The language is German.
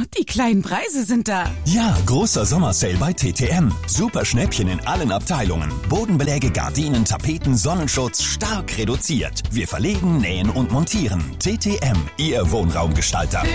die kleinen Preise sind da. Ja, großer Sommersale bei TTM. Super Schnäppchen in allen Abteilungen. Bodenbeläge, Gardinen, Tapeten, Sonnenschutz stark reduziert. Wir verlegen, nähen und montieren. TTM, Ihr Wohnraumgestalter.